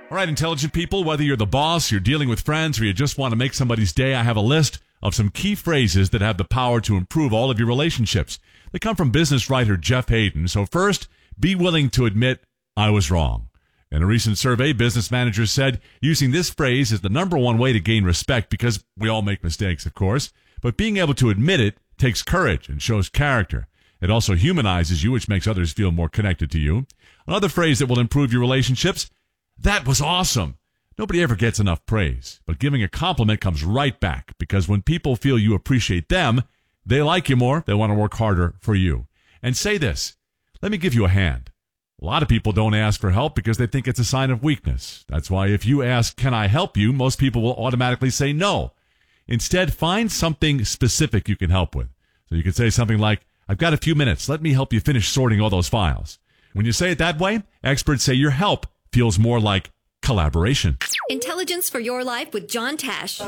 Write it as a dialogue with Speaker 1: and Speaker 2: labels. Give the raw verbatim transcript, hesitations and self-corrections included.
Speaker 1: All right, intelligent people, whether you're the boss, you're dealing with friends, or you just want to make somebody's day, I have a list of some key phrases that have the power to improve all of your relationships. They come from business writer Jeff Hayden. So first, be willing to admit, I was wrong. In a recent survey, business managers said using this phrase is the number one way to gain respect because we all make mistakes, of course. But being able to admit it takes courage and shows character. It also humanizes you, which makes others feel more connected to you. Another phrase that will improve your relationships, that was awesome. Nobody ever gets enough praise, but giving a compliment comes right back because when people feel you appreciate them, they like you more, they want to work harder for you. And say this, let me give you a hand. A lot of people don't ask for help because they think it's a sign of weakness. That's why if you ask, can I help you, most people will automatically say no. Instead, find something specific you can help with. So you can say something like, I've got a few minutes. Let me help you finish sorting all those files. When you say it that way, experts say your help feels more like collaboration.
Speaker 2: Intelligence for your life with John Tash.